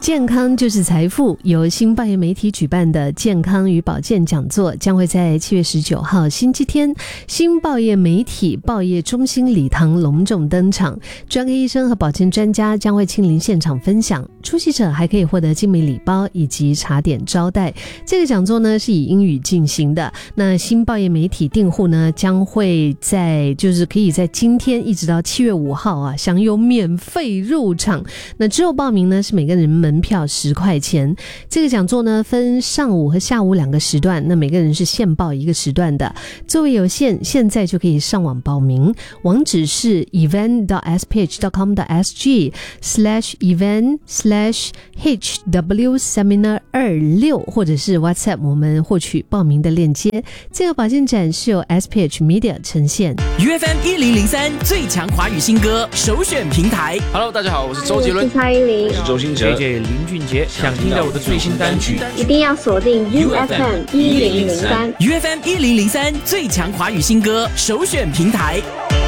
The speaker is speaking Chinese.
健康就是财富，由新报业媒体举办的健康与保健讲座将会在7月19号星期天新报业媒体报业中心礼堂隆重登场，专科医生和保健专家将会亲临现场分享，出席者还可以获得精美礼包以及茶点招待。这个讲座呢是以英语进行的，那新报业媒体订户呢将会可以在今天一直到7月5号享有免费入场。那之后报名呢是每个人门票10块钱。这个讲座呢分上午和下午2个时段，那每个人是限报1个时段的，座位有限，现在就可以上网报名，网址是 event.sph.com.sg/event/hwseminar26 或者是 WhatsApp 我们获取报名的链接。这个保健展是由 SPH Media 呈现。 UFM 1003最强华语新歌首选平台。 Hello， 大家好，我是周杰伦， 我是蔡依林， 我是周兴哲， JJ 林俊杰。想听到我的最新单曲， 一定要锁定 UFM 1003。 UFM 1003最强华语新歌首选平台。